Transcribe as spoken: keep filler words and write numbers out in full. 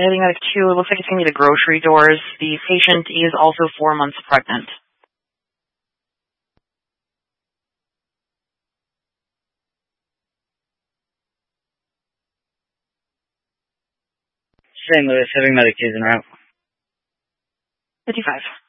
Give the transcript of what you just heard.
Heading medic two, it looks like it's going to be the grocery doors. The patient is also four months pregnant. Saint Louis, heading medic is en route. fifty-five.